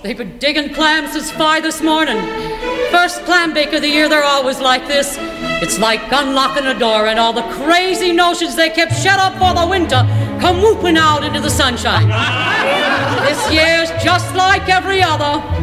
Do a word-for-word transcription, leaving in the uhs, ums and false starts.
They've been digging clams since five this morning. First clam bake of the year, they're always like this. It's like unlocking a door and all the crazy notions they kept shut up for the winter come whooping out into the sunshine. This year's just like every other.